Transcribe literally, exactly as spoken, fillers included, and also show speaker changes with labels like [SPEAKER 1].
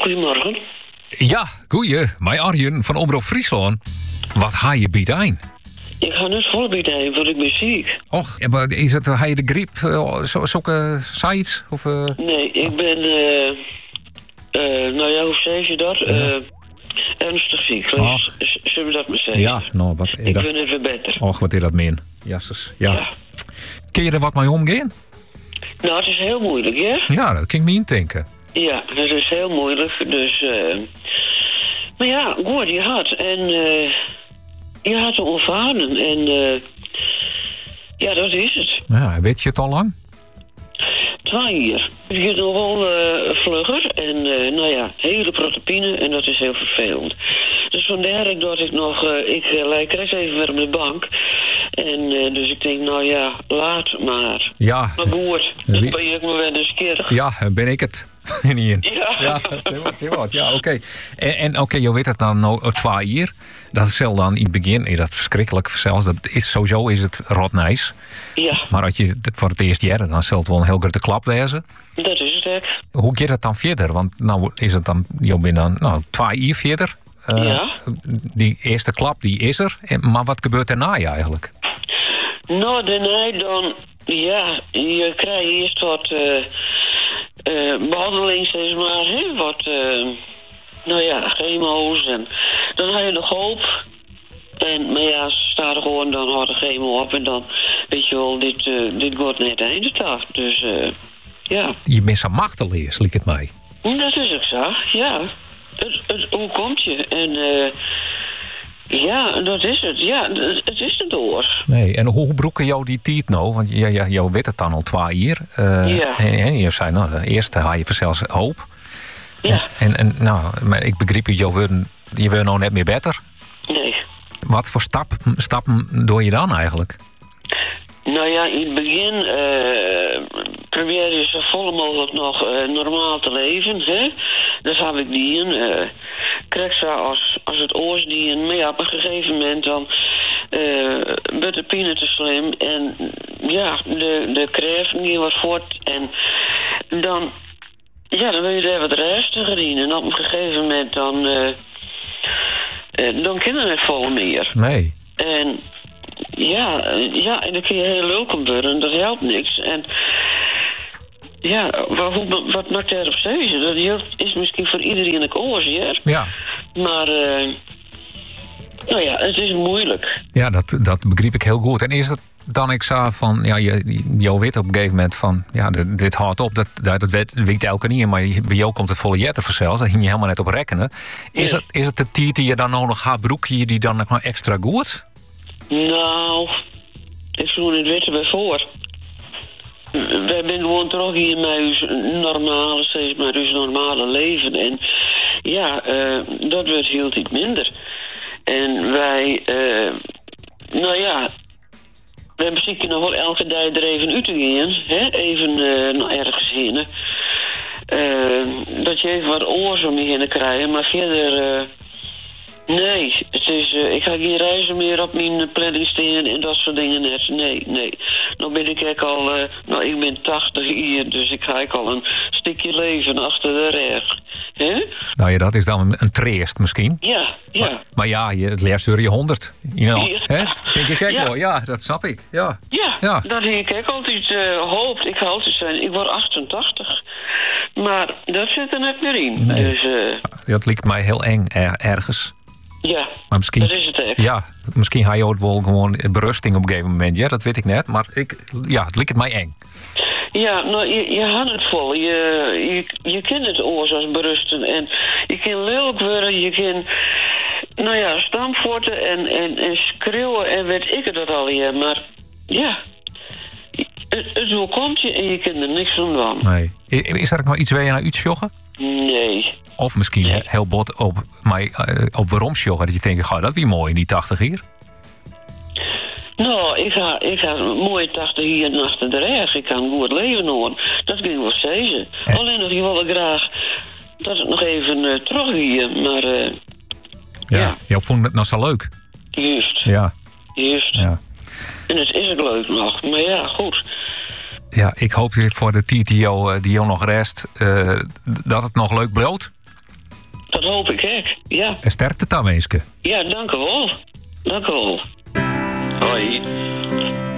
[SPEAKER 1] Goedemorgen.
[SPEAKER 2] Ja, goeie. Mij Arjen van Omroep Friesland. Wat ga je bieden?
[SPEAKER 1] Ik ga net voorbieden, want ik ben ziek.
[SPEAKER 2] Och, is het, ga je de griep, uh, zo, zulke sites? Of, uh...
[SPEAKER 1] Nee, ik ben, uh, uh, nou ja, hoe zeg je dat? Uh, ja. Ernstig ziek.
[SPEAKER 2] Och.
[SPEAKER 1] Zullen we dat maar zeggen?
[SPEAKER 2] Ja, nou, wat
[SPEAKER 1] Ik
[SPEAKER 2] dat...
[SPEAKER 1] ben even beter.
[SPEAKER 2] Och, wat is dat min? Jasses, ja.
[SPEAKER 1] ja.
[SPEAKER 2] Kun je er wat mee omgaan?
[SPEAKER 1] Nou, het is heel moeilijk, ja?
[SPEAKER 2] Ja, dat kan ik me indenken.
[SPEAKER 1] Ja, het is heel moeilijk, dus... Uh... Maar ja, goed, je had. En uh, je had te ontvaren. En uh, ja, dat is het.
[SPEAKER 2] Ja, weet je het al lang?
[SPEAKER 1] Twee jaar. Het gaat nog wel uh, vlugger. En uh, nou ja, hele proteïne. En dat is heel vervelend. Dus vandaar dat ik nog... Uh, ik uh, lijk rechts even weer op de bank. En uh, dus ik denk, nou ja, laat maar.
[SPEAKER 2] Ja.
[SPEAKER 1] Maar goed,
[SPEAKER 2] Wie...
[SPEAKER 1] dan ben je ook maar weer eens keer.
[SPEAKER 2] Ja, ben ik het. Niet in.
[SPEAKER 1] Ja.
[SPEAKER 2] Ja, wat. Ja, oké. Okay. En, en oké, okay, je weet het dan nou twee jaar. Dat zal dan in het begin, is dat verschrikkelijk zelfs. Dat is, sowieso is het rotnijs.
[SPEAKER 1] Ja.
[SPEAKER 2] Maar als je het voor het eerst jaar, dan zal het wel een heel grote klap wezen.
[SPEAKER 1] Dat is het echt.
[SPEAKER 2] Hoe gaat het dan verder? Want nou is het dan, je bent dan nou, twee jaar verder. Uh,
[SPEAKER 1] ja.
[SPEAKER 2] Die eerste klap, die is er. Maar wat gebeurt daarna eigenlijk?
[SPEAKER 1] Nou, daarna dan, ja, je krijgt eerst wat uh, uh, behandeling, zeg maar, hè, wat, uh, nou ja, chemo's en dan heb je nog hoop. En, maar ja, ze staan er gewoon, dan houdt de chemo op en dan, weet je wel, dit, uh, dit wordt net einde dag. Dus, uh, ja.
[SPEAKER 2] Je bent zo machteloos, lijkt het mij.
[SPEAKER 1] Dat is ook zo, ja. Het, het, hoe komt je? En, uh, ja, dat is het. Ja, het is er door.
[SPEAKER 2] Nee, en hoe broeken jou die tijd nou? Want ja, ja, jou weet het dan al twee jaar. Uh,
[SPEAKER 1] ja.
[SPEAKER 2] En, en je zei, nou, eerst had je zelfs hoop.
[SPEAKER 1] Ja.
[SPEAKER 2] En, en nou, maar ik begreep je, je wil nou net meer beter.
[SPEAKER 1] Nee.
[SPEAKER 2] Wat voor stap, stappen doe je dan eigenlijk?
[SPEAKER 1] Nou ja, in het begin uh, probeer je zo vol mogelijk nog uh, normaal te leven. Hè? Dat heb ik die in. Uh, krijg ze als, als het oors die in. Maar ja, op een gegeven moment dan uh, wordt de pine te slim. En ja, de, de kreef die wordt voort. En dan, ja, dan wil je er wat rustiger in. En op een gegeven moment dan, uh, uh, dan kunnen we het vol meer.
[SPEAKER 2] Nee.
[SPEAKER 1] En ja, ja, en dan kun je heel welkom worden. Dat helpt niks. En ja, wat, wat maakt er op steeds? Dat is misschien voor iedereen een oors, ja.
[SPEAKER 2] Ja.
[SPEAKER 1] Maar, uh, nou ja, het is moeilijk.
[SPEAKER 2] Ja, dat, dat begreep ik heel goed. En is het dan ik zei van, ja, je, je weet op een gegeven moment van, ja, dit, dit houdt op, dat, dat weet, weet elke niet, maar bij jou komt het volle jet voor zelfs, daar ging je helemaal net op rekenen. Is, nee. het, is het de tijd die je dan nog gaat broekje die dan nog extra goed?
[SPEAKER 1] Nou, ik voel het weten bij voor. Wij zijn gewoon terug hier met ons normale, steeds met ons normale leven. En ja, uh, dat wordt heel iets minder. En wij, uh, nou ja, we hebben misschien nog wel elke dag er even uit te gaan. Hè? Even uh, naar ergens heen. Uh, dat je even wat oors om je heen krijgt. Maar verder... Uh, Nee, het is, uh, ik ga geen reizen meer op mijn planning staan en dat soort dingen net. Nee, nee. Dan ben ik ook al, uh, nou ik ben tachtig hier, dus ik ga al een stukje leven achter de rug. Hè?
[SPEAKER 2] Nou ja, dat is dan een, een treest misschien.
[SPEAKER 1] Ja, ja.
[SPEAKER 2] Maar, maar ja, je, het leerst door je honderd. You know,
[SPEAKER 1] ja.
[SPEAKER 2] Hè? Dat denk ik ook
[SPEAKER 1] ja.
[SPEAKER 2] wel. Ja, dat snap ik. Ja,
[SPEAKER 1] ja, ja. Dat heb ik ook altijd uh, hoopt. Ik ga altijd zijn, ik word achtentachtig. Maar dat zit er net meer in.
[SPEAKER 2] Nee.
[SPEAKER 1] Dus, uh,
[SPEAKER 2] dat lijkt mij heel eng er, ergens.
[SPEAKER 1] Ja,
[SPEAKER 2] maar misschien,
[SPEAKER 1] dat is het echt.
[SPEAKER 2] Ja, misschien ga je ook wel gewoon berusting op een gegeven moment. Ja, dat weet ik net. Maar ik, ja, het lijkt het mij eng.
[SPEAKER 1] Ja, nou, je, je had het vol. Je, je, je kent het oors als berusten. En je kan lelijk worden. Je kan, nou ja, stampvoorten en, en, en schreeuwen en weet ik het al hier. Maar ja, het, het zo komt je en je kunt er niks van doen.
[SPEAKER 2] Nee. Is er ook nog iets waar je naar uitjoggen?
[SPEAKER 1] Nee.
[SPEAKER 2] Of misschien nee. heel bot op, maar, uh, op waarom joggen. Dat je denkt, ga dat weer mooi in die tachtig hier?
[SPEAKER 1] Nou, ik ga, ik ga een mooie tachtig hier achter de rug. Ik kan goed leven horen. Dat kun je wel zeggen. Ja. Alleen nog, je wil graag dat het nog even uh, terug hier. Maar uh,
[SPEAKER 2] ja,
[SPEAKER 1] ja.
[SPEAKER 2] Jou vond het nou zo leuk?
[SPEAKER 1] Juist.
[SPEAKER 2] Ja.
[SPEAKER 1] Juist.
[SPEAKER 2] Ja.
[SPEAKER 1] En het is ook leuk nog. Maar ja, goed.
[SPEAKER 2] Ja, ik hoop voor de T T O uh, die jou nog rest, uh, dat het nog leuk bloot.
[SPEAKER 1] dat hoop ik ook. Ja.
[SPEAKER 2] En sterkte dan, Weeske.
[SPEAKER 1] Ja, dank u wel. Dank u wel.
[SPEAKER 3] Hoi.